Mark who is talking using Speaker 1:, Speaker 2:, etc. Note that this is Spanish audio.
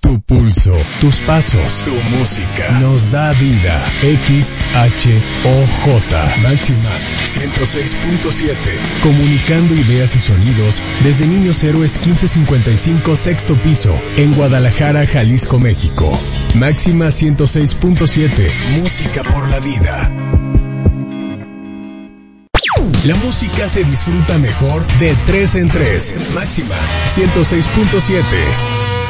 Speaker 1: Tu pulso, tus pasos, tu música nos da vida. XHOJ Máxima 106.7. Comunicando ideas y sonidos desde Niños Héroes 1555 sexto piso en Guadalajara, Jalisco, México. Máxima 106.7. Música por la vida. La música se disfruta mejor de 3 en 3. Máxima 106.7.